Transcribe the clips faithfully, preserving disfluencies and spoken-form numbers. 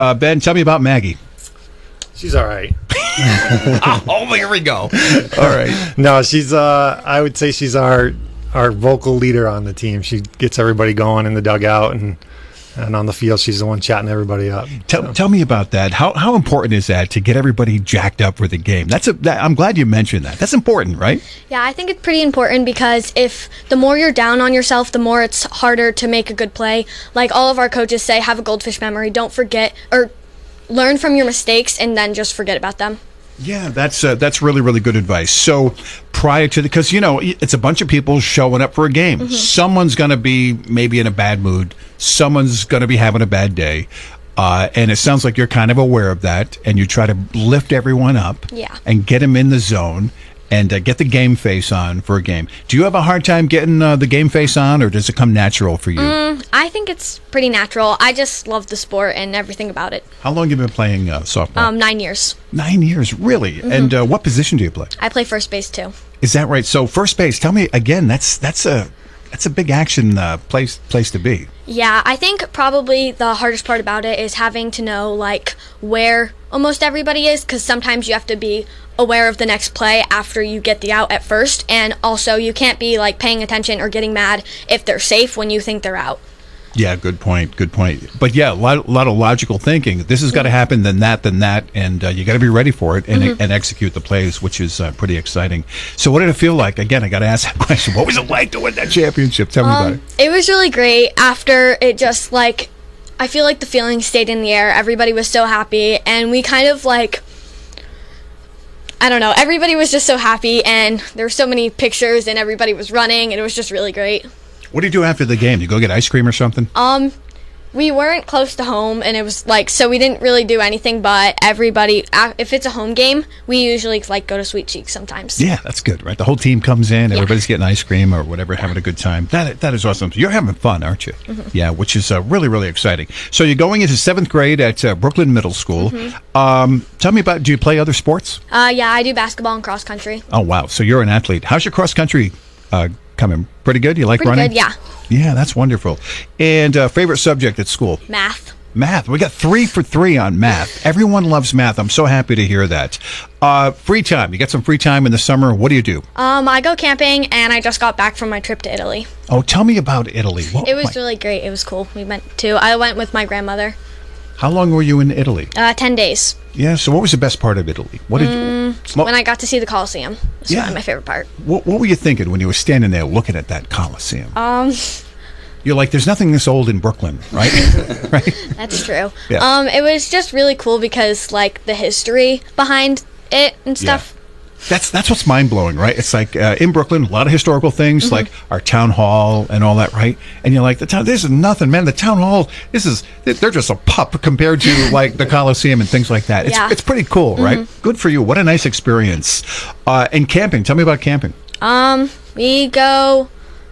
Uh, Ben, tell me about Maggie. She's all right. Oh, here we go. All right. No, she's. Uh, I would say she's our our vocal leader on the team. She gets everybody going in the dugout and and on the field. She's the one chatting everybody up. Tell, so. tell me about that. How how important is that to get everybody jacked up for the game? That's a. That, I'm glad you mentioned that. That's important, right? Yeah, I think it's pretty important because if the more you're down on yourself, the more it's harder to make a good play. Like all of our coaches say, have a goldfish memory. Don't forget or learn from your mistakes and then just forget about them. Yeah, that's uh, that's really, really good advice. So prior to the, because, you know, it's a bunch of people showing up for a game. Mm-hmm. Someone's going to be maybe in a bad mood. Someone's going to be having a bad day. Uh, and it sounds like you're kind of aware of that, and you try to lift everyone up yeah. and get them in the zone and uh, get the game face on for a game. Do you have a hard time getting uh, the game face on, or does it come natural for you? Mm, I think it's pretty natural. I just love the sport and everything about it. How long have you been playing uh, softball? Um, nine years. Nine years, really? Mm-hmm. And uh, what position do you play? I play first base, too. Is that right? So first base, tell me again, that's that's a that's a big action uh, place place to be. Yeah, I think probably the hardest part about it is having to know, like, where almost everybody is, because sometimes you have to be aware of the next play after you get the out at first, and also you can't be, like, paying attention or getting mad if they're safe when you think they're out. Yeah, good point, good point. But yeah, a lot, a lot of logical thinking. This has got to happen, then that, then that, and uh, you got to be ready for it and, mm-hmm. and execute the plays, which is uh, pretty exciting. So what did it feel like? Again, I got to ask that question. What was it like to win that championship? Tell me um, about it. It was really great. After it just, like, I feel like the feeling stayed in the air. Everybody was so happy, and we kind of, like, I don't know, everybody was just so happy, and there were so many pictures, and everybody was running, and it was just really great. What do you do after the game? Do you go get ice cream or something? Um, we weren't close to home, and it was like, so we didn't really do anything, but everybody, if it's a home game, we usually like go to Sweet Cheeks sometimes. Yeah, that's good, right? The whole team comes in, yeah. everybody's getting ice cream or whatever, having a good time. That That is awesome. You're having fun, aren't you? Mm-hmm. Yeah, which is uh, really, really exciting. So you're going into seventh grade at uh, Brooklyn Middle School. Mm-hmm. Um, tell me about, do you play other sports? Uh, yeah, I do basketball and cross country. Oh, wow. So you're an athlete. How's your cross country uh, coming? Pretty good? You like Pretty running? Good, yeah. Yeah, that's wonderful. And uh, favorite subject at school? Math. Math. We got three for three on math. Everyone loves math. I'm so happy to hear that. Uh, free time. You got some free time in the summer. What do you do? Um, I go camping, and I just got back from my trip to Italy. Oh, tell me about Italy. What, it was my, really great. It was cool. We went to. I went with my grandmother. How long were you in Italy? Uh, ten days. Yeah. So, what was the best part of Italy? What did mm, you? What, when I got to see the Colosseum. That's yeah. probably my favorite part. What, what were you thinking when you were standing there looking at that Colosseum? Um. You're like, there's nothing this old in Brooklyn, right? Right? That's true. Yeah. Um, it was just really cool because, like, the history behind it and stuff. Yeah. That's that's what's mind-blowing, right? It's like uh, in Brooklyn, a lot of historical things, mm-hmm. like our town hall and all that, right? And you're like, the town, this is nothing, man. The town hall, this is, they're just a pup compared to, like, the Coliseum and things like that. It's, yeah. it's pretty cool, right? Mm-hmm. Good for you. What a nice experience. Uh, and camping, tell me about camping. Um, we go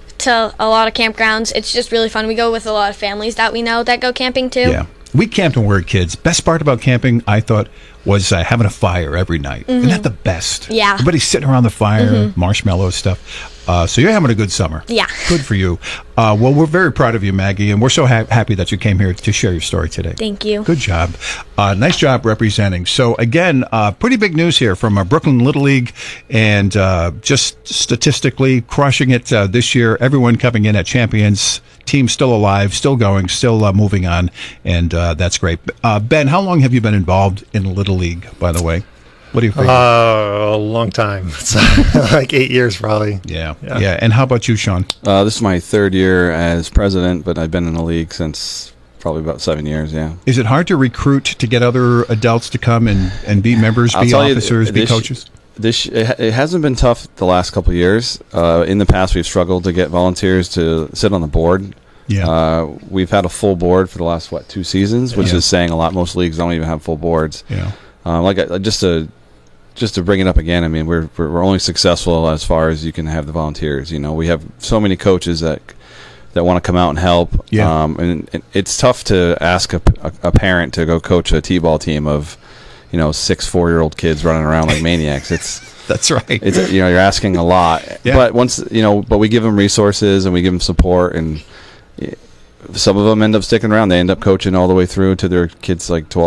to a lot of campgrounds. It's just really fun. We go with a lot of families that we know that go camping too. Yeah. We camped when we were kids. Best part about camping, I thought, was uh, having a fire every night. Mm-hmm. Isn't that the best? Yeah. Everybody's sitting around the fire, mm-hmm. marshmallow stuff. Uh, so you're having a good summer. Yeah. Good for you. Uh, well, we're very proud of you, Maggie, and we're so ha- happy that you came here to share your story today. Thank you. Good job. Uh, nice job representing. So, again, uh, pretty big news here from uh, Brooklyn Little League, and uh, just statistically crushing it uh, this year. Everyone coming in at champions. Team still alive, still going, still uh, moving on, and uh, that's great. Uh, Ben, how long have you been involved in Little League, by the way? What do you think? Uh, a long time. It's like eight years probably. Yeah. yeah. Yeah. And how about you, Sean? Uh, this is my third year as president, but I've been in the league since probably about seven years, yeah. Is it hard to recruit to get other adults to come and, and be members, I'll be officers, you, be this, coaches? This it, it hasn't been tough the last couple of years. Uh, in the past, we've struggled to get volunteers to sit on the board. Yeah. Uh, we've had a full board for the last, what, two seasons, which yeah. is saying a lot. Most leagues don't even have full boards. Yeah. Uh, like uh, just to just to bring it up again, I mean, we're, we're we're only successful as far as you can have the volunteers. You know, we have so many coaches that that want to come out and help. Yeah. Um, and, and it's tough to ask a, a, a parent to go coach a t-ball team of, you know, six four-year-old kids running around like maniacs. It's That's right. It's, you know, you're asking a lot. Yeah. But once you know, but we give them resources and we give them support, and some of them end up sticking around. They end up coaching all the way through to their kids like twelve